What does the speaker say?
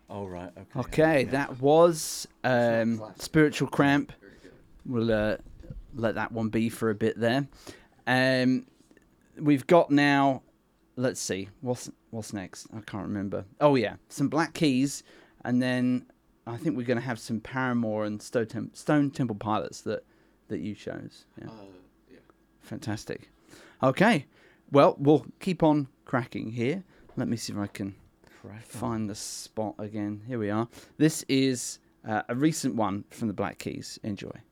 Oh, right. Okay, that was Spiritual Cramp. Very good. We'll let that one be for a bit there. We've got now, let's see, what's next? I can't remember. Oh, yeah, some Black Keys, and then I think we're going to have some Paramore and Stone Temple Pilots that you chose. Yeah. Yeah. Fantastic. Okay, well, we'll keep on cracking here. Let me see if I can find the spot again. Here we are. This is a recent one from the Black Keys. Enjoy.